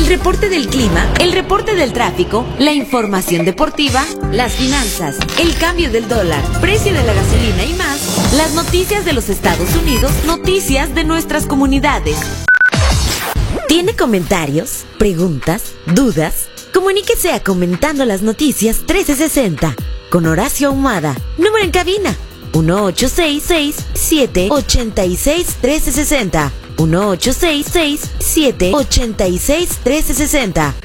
el reporte del clima, el reporte del tráfico, la información deportiva, las finanzas, el cambio del dólar, precio de la gasolina y más, las noticias de los Estados Unidos, noticias de nuestras comunidades. ¿Tiene comentarios, preguntas, dudas? Comuníquese a Comentando las Noticias 1360 con Horacio Ahumada. Número en cabina 1866-786-1360. 1866-786-1360.